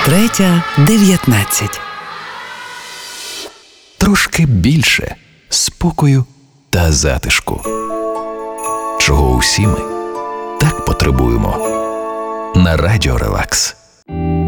3:19. Трошки більше спокою та затишку. Чого усі ми так потребуємо. На Радіо Релакс.